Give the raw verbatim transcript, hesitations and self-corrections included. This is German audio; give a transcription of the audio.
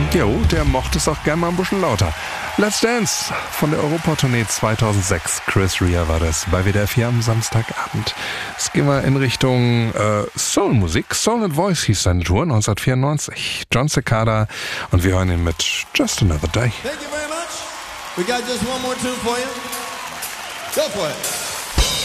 Jo, der mochte es auch gerne mal ein bisschen lauter. Let's Dance von der Europatournee zweitausendsechs. Chris Rea war das bei W D R vier am Samstagabend. Jetzt gehen wir in Richtung äh, Soul-Musik. Soul and Voice hieß seine Tour neunzehnhundertvierundneunzig. John Cicada und wir hören ihn mit Just Another Day. Thank you very much. We got just one more tune for you. Go for it.